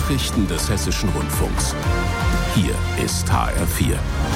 Nachrichten des Hessischen Rundfunks. Hier ist HR4.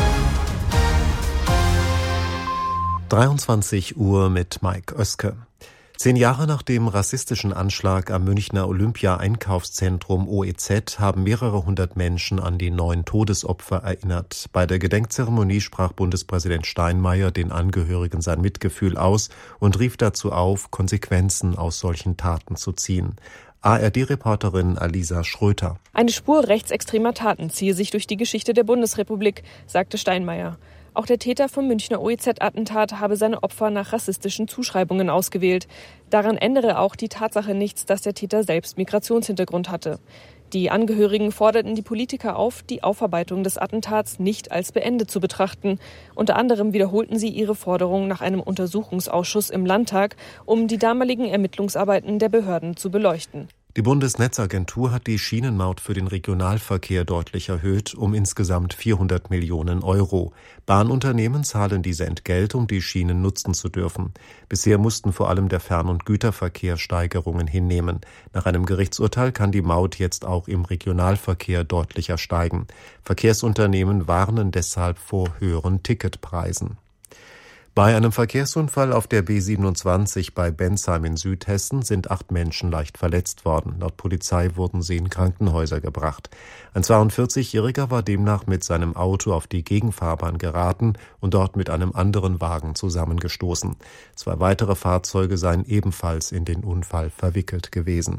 23 Uhr mit Mike Oeske. 10 Jahre nach dem rassistischen Anschlag am Münchner Olympia-Einkaufszentrum OEZ haben mehrere hundert Menschen an die 9 Todesopfer erinnert. Bei der Gedenkzeremonie sprach Bundespräsident Steinmeier den Angehörigen sein Mitgefühl aus und rief dazu auf, Konsequenzen aus solchen Taten zu ziehen. ARD-Reporterin Alisa Schröter. Eine Spur rechtsextremer Taten ziehe sich durch die Geschichte der Bundesrepublik, sagte Steinmeier. Auch der Täter vom Münchner OEZ-Attentat habe seine Opfer nach rassistischen Zuschreibungen ausgewählt. Daran ändere auch die Tatsache nichts, dass der Täter selbst Migrationshintergrund hatte. Die Angehörigen forderten die Politiker auf, die Aufarbeitung des Attentats nicht als beendet zu betrachten. Unter anderem wiederholten sie ihre Forderung nach einem Untersuchungsausschuss im Landtag, um die damaligen Ermittlungsarbeiten der Behörden zu beleuchten. Die Bundesnetzagentur hat die Schienenmaut für den Regionalverkehr deutlich erhöht, um insgesamt 400 Millionen Euro. Bahnunternehmen zahlen diese Entgelt, um die Schienen nutzen zu dürfen. Bisher mussten vor allem der Fern- und Güterverkehr Steigerungen hinnehmen. Nach einem Gerichtsurteil kann die Maut jetzt auch im Regionalverkehr deutlicher steigen. Verkehrsunternehmen warnen deshalb vor höheren Ticketpreisen. Bei einem Verkehrsunfall auf der B27 bei Bensheim in Südhessen sind 8 Menschen leicht verletzt worden. Laut Polizei wurden sie in Krankenhäuser gebracht. Ein 42-Jähriger war demnach mit seinem Auto auf die Gegenfahrbahn geraten und dort mit einem anderen Wagen zusammengestoßen. 2 weitere Fahrzeuge seien ebenfalls in den Unfall verwickelt gewesen.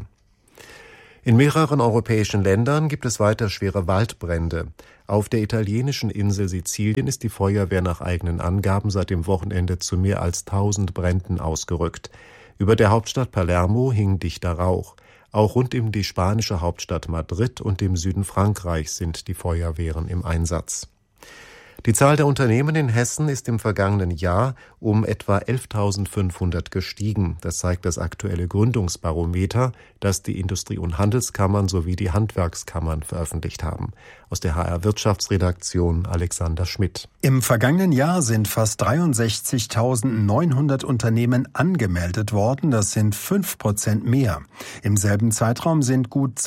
In mehreren europäischen Ländern gibt es weiter schwere Waldbrände. Auf der italienischen Insel Sizilien ist die Feuerwehr nach eigenen Angaben seit dem Wochenende zu mehr als 1000 Bränden ausgerückt. Über der Hauptstadt Palermo hing dichter Rauch. Auch rund um die spanische Hauptstadt Madrid und im Süden Frankreichs sind die Feuerwehren im Einsatz. Die Zahl der Unternehmen in Hessen ist im vergangenen Jahr um etwa 11.500 gestiegen. Das zeigt das aktuelle Gründungsbarometer, das die Industrie- und Handelskammern sowie die Handwerkskammern veröffentlicht haben. Aus der HR-Wirtschaftsredaktion Alexander Schmidt. Im vergangenen Jahr sind fast 63.900 Unternehmen angemeldet worden. Das sind 5% mehr. Im selben Zeitraum sind gut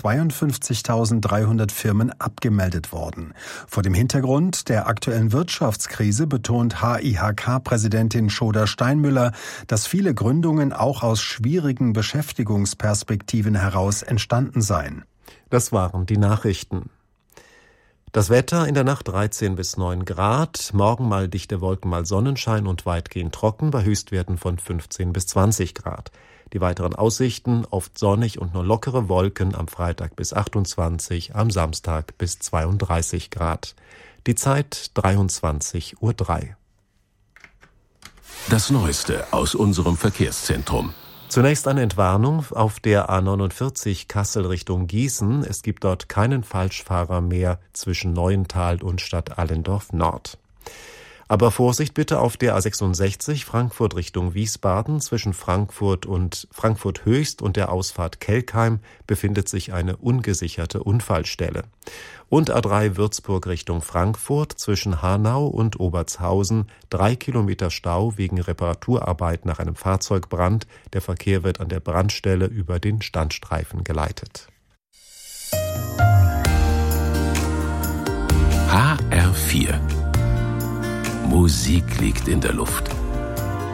52.300 Firmen abgemeldet worden. Vor dem Hintergrund der aktuellen Wirtschaftskrise betont HIHK-Präsidentin Schoder-Steinmüller, dass viele Gründungen auch aus schwierigen Beschäftigungsperspektiven heraus entstanden seien. Das waren die Nachrichten. Das Wetter in der Nacht 13 bis 9 Grad, morgen mal dichte Wolken, mal Sonnenschein und weitgehend trocken bei Höchstwerten von 15 bis 20 Grad. Die weiteren Aussichten oft sonnig und nur lockere Wolken am Freitag bis 28, am Samstag bis 32 Grad. Die Zeit 23:03 Uhr. Das Neueste aus unserem Verkehrszentrum. Zunächst eine Entwarnung auf der A49 Kassel Richtung Gießen. Es gibt dort keinen Falschfahrer mehr zwischen Neuental und Stadt Allendorf Nord. Aber Vorsicht bitte auf der A66 Frankfurt Richtung Wiesbaden. Zwischen Frankfurt Höchst und der Ausfahrt Kelkheim befindet sich eine ungesicherte Unfallstelle. Und A3 Würzburg Richtung Frankfurt zwischen Hanau und Obertshausen 3 Kilometer Stau wegen Reparaturarbeit nach einem Fahrzeugbrand. Der Verkehr wird an der Brandstelle über den Standstreifen geleitet. HR4. Musik liegt in der Luft.